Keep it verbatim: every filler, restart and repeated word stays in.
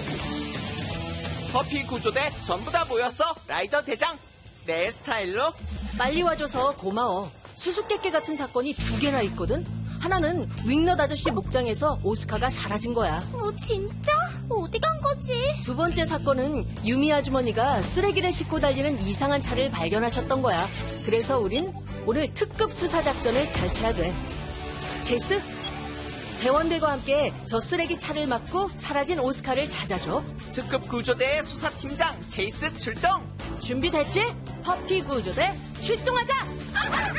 퍼피 구조대 전부 다 모였어. 라이더 대장, 내 스타일로. 빨리 와줘서 고마워. 수수께끼 같은 사건이 두 개나 있거든. 하나는 윙넛 아저씨 목장에서 오스카가 사라진 거야. 어, 진짜? 어디 간 거지? 두 번째 사건은 유미 아주머니가 쓰레기를 싣고 달리는 이상한 차를 발견하셨던 거야. 그래서 우린 오늘 특급 수사 작전을 펼쳐야 돼. 제이스, 대원들과 함께 저 쓰레기 차를 막고 사라진 오스카를 찾아줘. 특급 구조대의 수사팀장 제이스 출동. 준비됐지? 퍼피 구조대 출동하자!